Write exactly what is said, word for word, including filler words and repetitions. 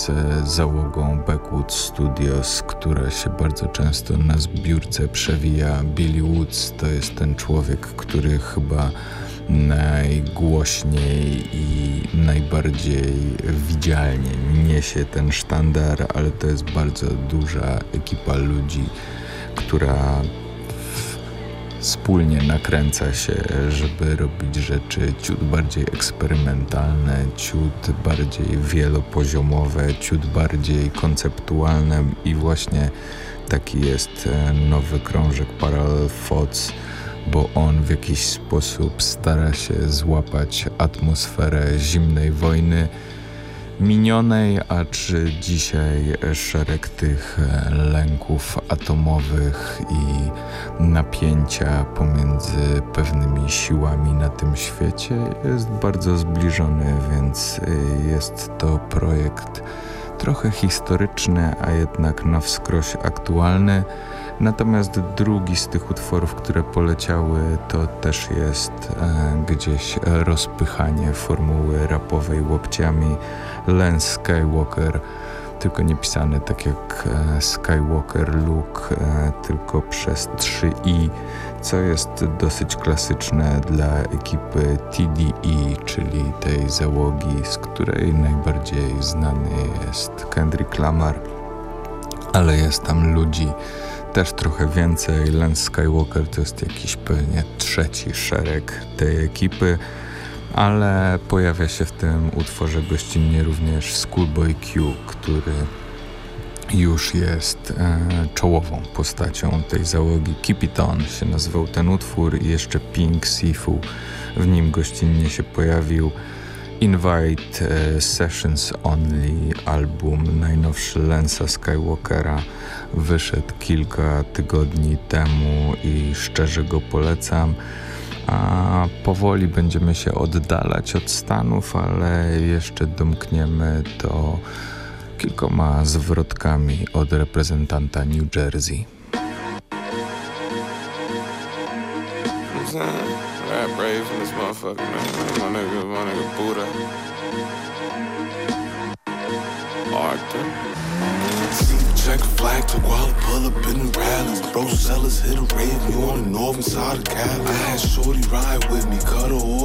z załogą Backwood Studios, która się bardzo często na zbiórce przewija. Billy Woods to jest ten człowiek, który chyba najgłośniej i najbardziej widzialnie niesie ten sztandar, ale to jest bardzo duża ekipa ludzi, która wspólnie nakręca się, żeby robić rzeczy ciut bardziej eksperymentalne, ciut bardziej wielopoziomowe, ciut bardziej konceptualne i właśnie taki jest nowy krążek Parallel Thoughts, bo on w jakiś sposób stara się złapać atmosferę zimnej wojny minionej, a czy dzisiaj szereg tych lęków atomowych i napięcia pomiędzy pewnymi siłami na tym świecie jest bardzo zbliżony, więc jest to projekt trochę historyczny, a jednak na wskroś aktualny. Natomiast drugi z tych utworów, które poleciały, to też jest e, gdzieś rozpychanie formuły rapowej łokciami. Lance Skywalker, tylko nie pisane tak jak e, Skywalker Luke, e, tylko przez trzy i, co jest dosyć klasyczne dla ekipy T D E, czyli tej załogi, z której najbardziej znany jest Kendrick Lamar, ale jest tam ludzi też trochę więcej. Lance Skywalker to jest jakiś pewnie trzeci szereg tej ekipy, ale pojawia się w tym utworze gościnnie również Schoolboy Q, który już jest e, czołową postacią tej załogi. Keep It On się nazywał ten utwór i jeszcze Pink Sifu w nim gościnnie się pojawił. Invite e, Sessions Only, album najnowszy Lance'a Skywalkera, wyszedł kilka tygodni temu i szczerze go polecam. A powoli będziemy się oddalać od Stanów, ale jeszcze domkniemy to kilkoma zwrotkami od reprezentanta New Jersey. Rap brave in this motherfucker, man. My nigga, my nigga Buddha. Arthur. Check flag to Kuala, pull up in the rally. Bro sellers hit a rave, you on the northern side of Cali. I had shorty ride with me, cut her off.